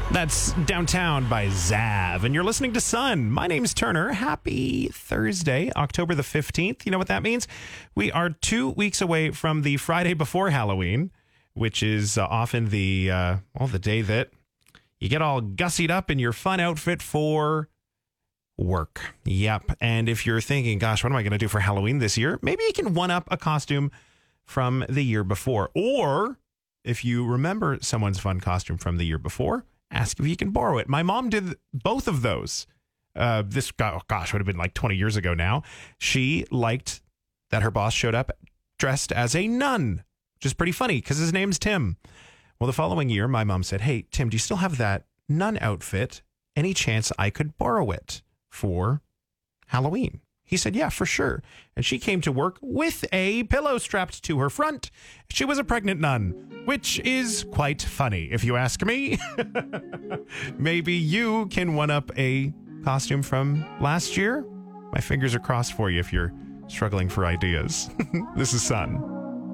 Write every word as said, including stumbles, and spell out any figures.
That's Downtown by Zav, and you're listening to Sun. My name's Turner. Happy Thursday, October the fifteenth. You know what that means? We are two weeks away from the Friday before Halloween, which is uh, often the, uh, well, the day that you get all gussied up in your fun outfit for work. Yep. And if you're thinking, gosh, what am I going to do for Halloween this year? Maybe you can one up a costume from the year before. Or if you remember someone's fun costume from the year before, ask if you can borrow it. My mom did both of those. Uh, this, oh gosh, would have been like twenty years ago now. She liked that her boss showed up dressed as a nun, which is pretty funny because his name's Tim. Well, the following year, my mom said, hey, Tim, do you still have that nun outfit? Any chance I could borrow it for Halloween? He said, yeah, for sure. And she came to work with a pillow strapped to her front. She was a pregnant nun, which is quite funny, if you ask me. Maybe you can one up a costume from last year. My fingers are crossed for you if you're struggling for ideas. This is Sun.